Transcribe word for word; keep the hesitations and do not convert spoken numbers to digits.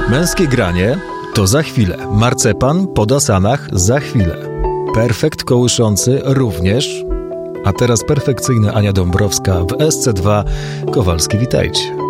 Męskie granie to za chwilę. Marcepan po dasanach za chwilę. Perfekt kołyszący również. A teraz perfekcyjna Ania Dąbrowska w S C dwa. Kowalski, witajcie.